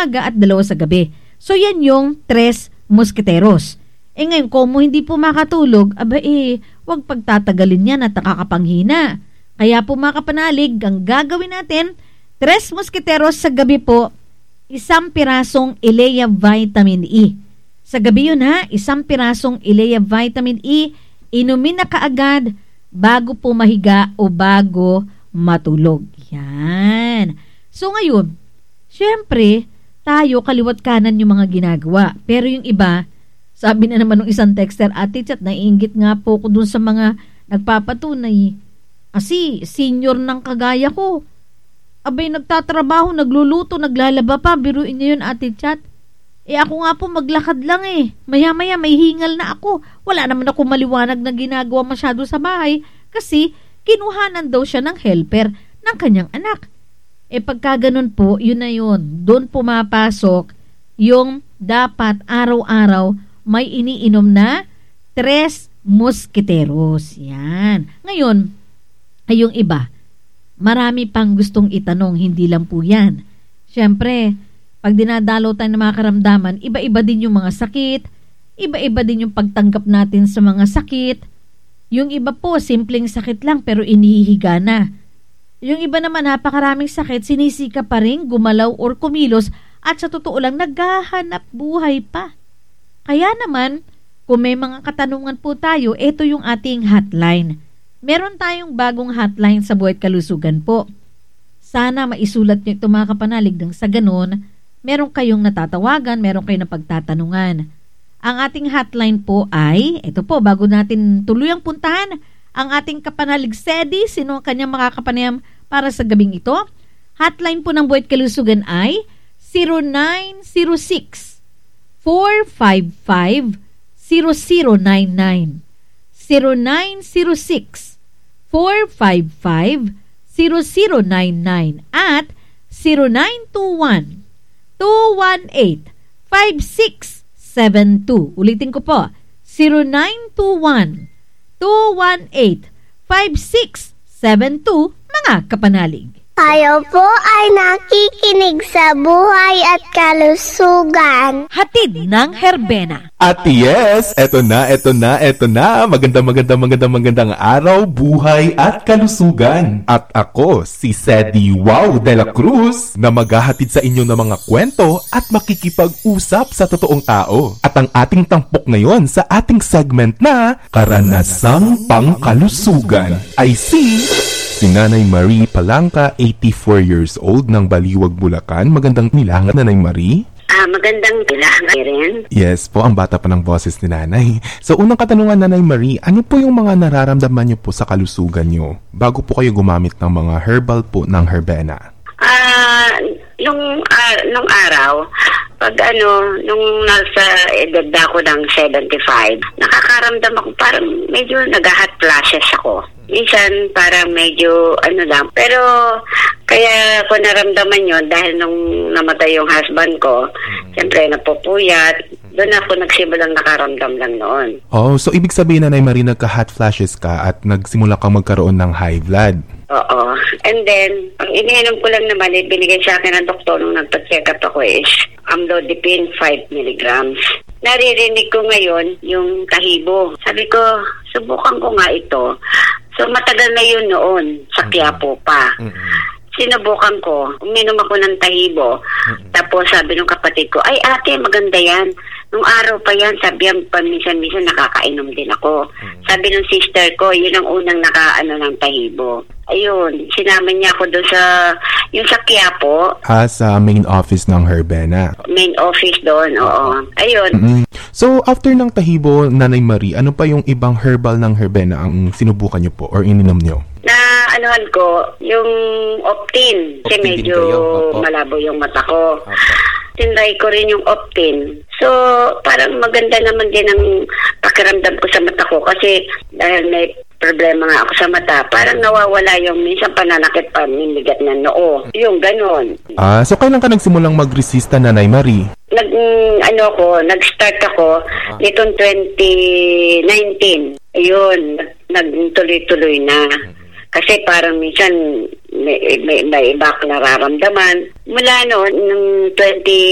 umaga at 2 sa gabi. So yan yung 3 musketeros. Ngayon, kung hindi po makatulog, huwag pagtatagalin yan at nakakapanghina. Kaya po mga kapanalig, ang gagawin natin, 3 musketeros sa gabi po, 1 pirasong Elea Vitamin E. Sa gabi yun ha, 1 pirasong Elea Vitamin E, inumin na kaagad bago po mahiga o bago matulog. Yan. So ngayon, syempre, tayo kaliwat kanan yung mga ginagawa. Pero yung iba, sabi na naman ng isang texter, Ate Chat, naiinggit nga po ko dun sa mga nagpapatunay. Kasi senior ng kagaya ko. Nagtatrabaho, nagluluto, naglalaba pa. Biruin niyo yun, Ate Chat. Ako nga po maglakad lang eh. Maya-maya may hingal na ako. Wala naman ako maliwanag na ginagawa masyado sa bahay kasi kinuhanan daw siya ng helper ng kanyang anak. Pagka ganun po, yun na yun. Doon pumapasok yung dapat araw-araw may iniinom na 3 musketeros. Yan. Ngayon, yung iba, marami pang gustong itanong, hindi lang po yan. Siyempre, pag dinadalo tayo ng mga karamdaman, iba-iba din yung mga sakit, iba-iba din yung pagtanggap natin sa mga sakit. Yung iba po, simpleng sakit lang pero inihihiga na. Yung iba naman, napakaraming sakit, sinisika pa rin gumalaw or kumilos at sa totoo lang, naghahanap buhay pa. Kaya naman, kung may mga katanungan po tayo, ito yung ating hotline. Meron tayong bagong hotline sa Buhay at Kalusugan po. Sana maisulat nyo ito mga kapanalig nang sa ganun, meron kayong natatawagan, meron kayong napagtatanungan. Ang ating hotline po ay, ito po, bago natin tuluyang puntahan, ang ating kapanalig Sedi, sino ang kanyang makakapanayam para sa gabing ito? Hotline po ng Buhay at Kalusugan ay 0906 455 0099 0906 455 0099 at 0921 218 5672. Ulitin ko po, 0921 218 5672, mga kapanalig. Tayo po ay nakikinig sa Buhay at Kalusugan. Hatid ng Herbena. At yes, eto na. Magandang araw, buhay at kalusugan. At ako, si Sedi Wow de la Cruz, na maghahatid sa inyo ng mga kwento at makikipag-usap sa totoong tao. At ang ating tampok ngayon sa ating segment na Karanasang Pangkalusugan ay si Nanay Marie Palangka, 84 years old, ng Baliwag, Bulacan. Magandang nilangan, Nanay Marie. Magandang nilangan rin. Yes po, ang bata pa ng boses ni Nanay. So, unang katanungan, Nanay Marie, ano po yung mga nararamdaman niyo po sa kalusugan niyo bago po kayo gumamit ng mga herbal po ng Herbena? Nung araw, nung nasa edad ako ng 75, nakakaramdam ako parang medyo nag-hot flashes ako. Minsan parang medyo lang. Pero kaya ko naramdaman yon dahil nung namatay yung husband ko, siyempre napupuyat. Doon ako nagsimulang nakaramdam lang noon. Oh, so ibig sabihin, Nanay Marie, nagka-hot flashes ka at nagsimula kang magkaroon ng high blood. Oo. And then, ang iniinom ko lang naman, binigay sa akin ng doktor nung nagpa-check up ako is amlodipine 5 milligrams. Naririnig ko ngayon yung tahibo. Sabi ko, subukan ko nga ito. So matagal na yun noon, sa Quiapo pa. Sinubukan ko, uminom ako ng tahibo. Tapos sabi ng kapatid ko, ay ate, maganda yan. Nung araw pa yan, sabi yan, paminsan-minsan nakakainom din ako. Sabi ng sister ko, yun ang unang nakaano ng tahibo. Ayun, sinama niya ako doon yung sa Quiapo. Sa main office ng Herbena. Main office doon, oo. Ayun. So, after ng tahibo, Nanay Marie, ano pa yung ibang herbal ng Herbena ang sinubukan niyo po or ininom niyo? Anuhan ko, yung Optin. Kasi medyo malabo yung mata ko. Tinry ko rin yung Optin. So, parang maganda naman din ang pakiramdam ko sa mata ko kasi dahil may problema nga ako sa mata, parang nawawala yung minsan pananakit pa, nimigat na noo. Yung ganon. So kailan ka nagsimulang magresista, Nanay Marie? Nag-start ako nitong 2019. Ayun, nagtuloy-tuloy na. Kasi parang minsan may iba akong nararamdaman. Mula noon, nung